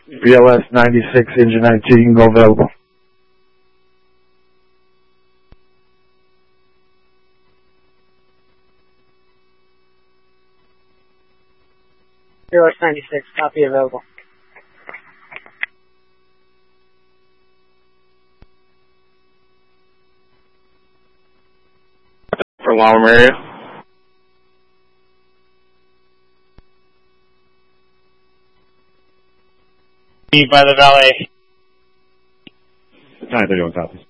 BLS 96, engine 19, go available. BLS 96, copy available. For Long area. By the valet. 931 copies.